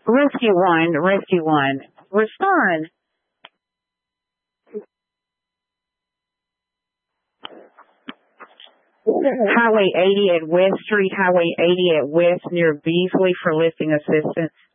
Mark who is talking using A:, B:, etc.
A: Rescue 1. Respond. Highway 80 at West Street, Highway 80 at West near Beasley for lifting assistance.